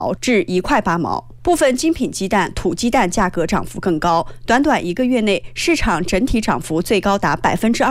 至1块8毛。部分精品鸡蛋、土鸡蛋价格涨幅更高，短短1个月内，市场整体涨幅最高达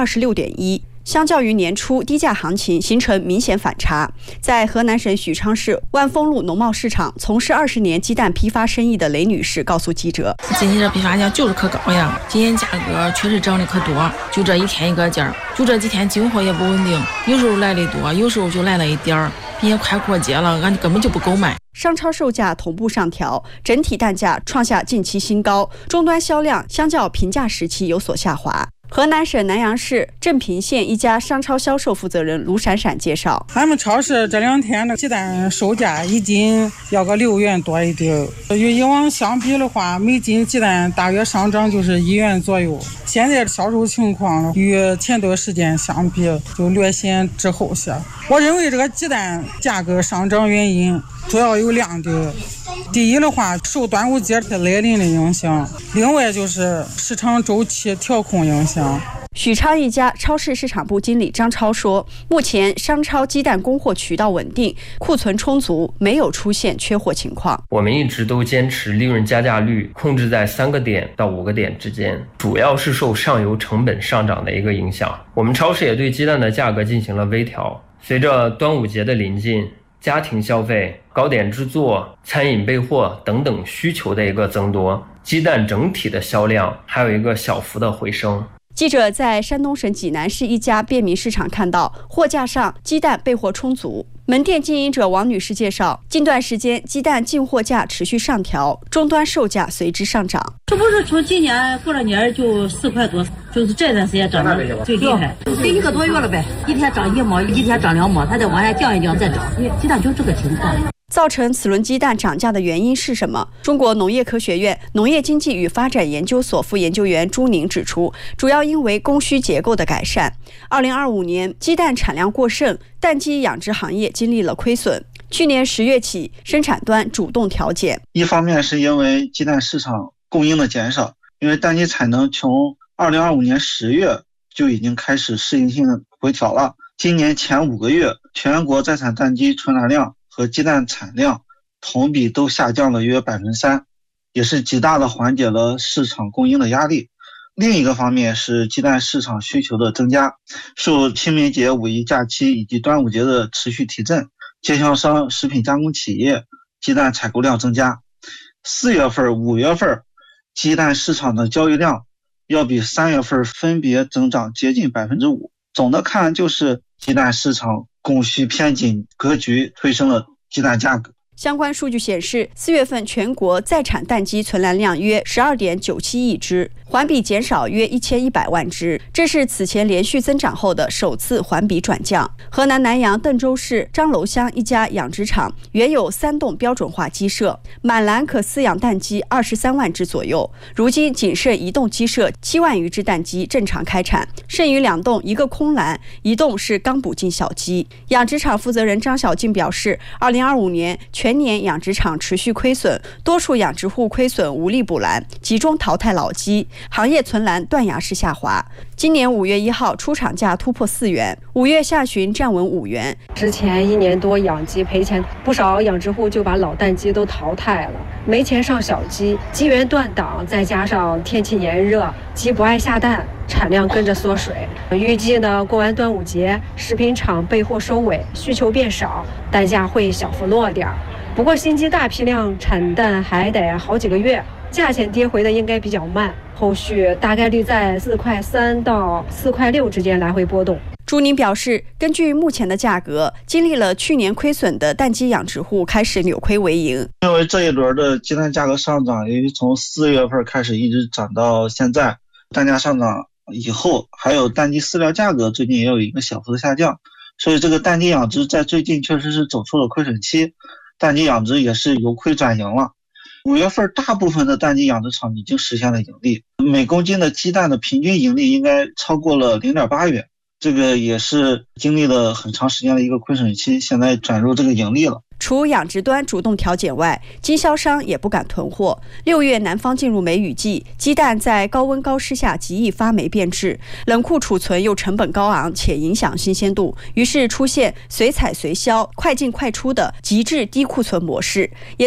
26.1%。相较于年初低价行情形成明显反差。在河南省许昌市万丰路农贸市场从事20年鸡蛋批发生意的雷女士告诉记者：“ 今年这批发价就是可高呀，今年价格确实涨得可多，就这一天一个价，就这几天进货也不稳定，有时候来的多，有时候就来了一点儿，并且快过节了，俺根本就不够卖。” 商超售价同步上调，整体蛋价创下近期新高，终端销量相较平价时期有所下滑。河南省南阳市镇平县一家商超销售负责人卢闪闪介绍， 俺们超市这2天的鸡蛋售价一斤要个6元多一点，与以往相比的话，每斤鸡蛋大约上涨就是1元左右。现在销售情况与前段时间相比就略显滞后些。我认为这个鸡蛋价格上涨原因主要有2点。第一的话，受端午节来临的影响，另外就是市场周期调控影响。 许昌一家超市市场部经理张超说，目前商超鸡蛋供货渠道稳定，库存充足，没有出现缺货情况。 我们一直都坚持利润加价率控制在3个点到5个点之间，主要是受上游成本上涨的一个影响。我们超市也对鸡蛋的价格进行了微调，随着端午节的临近，家庭消费、糕点制作、餐饮备货等等需求的一个增多，鸡蛋整体的销量还有一个小幅的回升。 记者在山东省济南市一家便民市场看到，货架上鸡蛋备货充足。门店经营者王女士介绍，近段时间鸡蛋进货价持续上调，终端售价随之上涨。 这不是从今年过了年就4块多，就是这段时间涨得最厉害，这1个多月了呗，一天涨1毛，一天涨2毛，它再往下降一降再涨，鸡蛋就这个情况。 造成此轮鸡蛋涨价的原因是什么？中国农业科学院农业经济与发展研究所副研究员朱宁指出，主要因为供需结构的改善。2025年鸡蛋产量过剩，蛋鸡养殖行业经历了亏损。去年10月起，生产端主动调减。 一方面是因为鸡蛋市场供应的减少，因为蛋鸡产能从2025年10月就已经开始适应性的回调了。今年前5个月，全国在产蛋鸡存栏量和鸡蛋产量同比都下降了约 3%， 也是极大的缓解了市场供应的压力。另一个方面是鸡蛋市场需求的增加，受清明节、五一假期以及端午节的持续提振，经销商、食品加工企业鸡蛋采购量增加。4月份、5月份鸡蛋市场的交易量要比3月份分别增长接近 5%。 总的看就是鸡蛋市场供需偏紧格局推升了鸡蛋价格。 相关数据显示，4月份全国在产蛋鸡存栏量约 12.97 亿只，环比减少约1100万只，这是此前连续增长后的首次环比转降。河南南阳邓州市张楼乡一家养殖场原有3栋标准化鸡舍，满栏可饲养蛋鸡23万只左右，如今仅剩1栋鸡舍7万余只蛋鸡正常开产，剩余2栋，一个空栏，1栋是刚补进小鸡。养殖场负责人张小静表示，2025年全年养殖场持续亏损，多数养殖户亏损无力补栏，集中淘汰老鸡，行业存栏断崖式下滑。今年5月1号出厂价突破4元，5月下旬站稳5元。 之前1年多养鸡赔钱，不少养殖户就把老蛋鸡都淘汰了，没钱上小鸡，鸡源断档，再加上天气炎热，鸡不爱下蛋，产量跟着缩水。预计呢，过完端午节，食品厂备货收尾，需求变少，蛋价会小幅落点。不过新鸡大批量产蛋还得好几个月，价钱跌回的应该比较慢，后续大概率在4块3到4块6之间来回波动。 朱宁表示，根据目前的价格，经历了去年亏损的蛋鸡养殖户开始扭亏为盈。 因为这一轮的鸡蛋价格上涨，由于从4月份开始一直涨到现在，蛋价上涨以后，还有蛋鸡饲料价格最近也有一个小幅的下降，所以这个蛋鸡养殖在最近确实是走出了亏损期，蛋鸡养殖也是由亏转盈了。5月份大部分的蛋鸡养殖场已经实现了盈利，每公斤的鸡蛋的平均盈利应该超过了 0.8 元，这个也是经历了很长时间的一个亏损期，现在转入这个盈利了。 除养殖端主动调减外，经销商也不敢囤货。6月南方进入梅雨季，鸡蛋在高温高湿下极易发霉变质，冷库储存又成本高昂且影响新鲜度，于是出现随采随销、快进快出的极致低库存模式。也